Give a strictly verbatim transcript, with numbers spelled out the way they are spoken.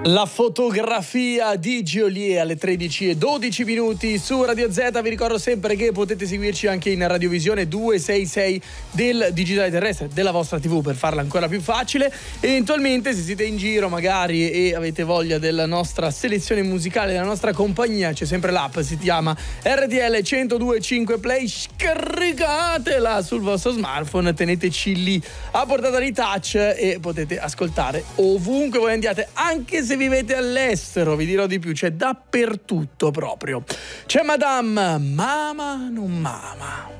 La fotografia di Geolier alle tredici e dodici minuti su Radio Z. Vi ricordo sempre che potete seguirci anche in radiovisione duecentosessantasei del digitale terrestre della vostra tivù, per farla ancora più facile. Eventualmente, se siete in giro magari e avete voglia della nostra selezione musicale, della nostra compagnia, c'è sempre l'app, si chiama R T L centodue e cinque Play. Scaricatela sul vostro smartphone, teneteci lì a portata di touch e potete ascoltare ovunque voi andiate, anche se vivete all'estero. Vi dirò di più, c'è dappertutto proprio. C'è Madame Mama non Mama.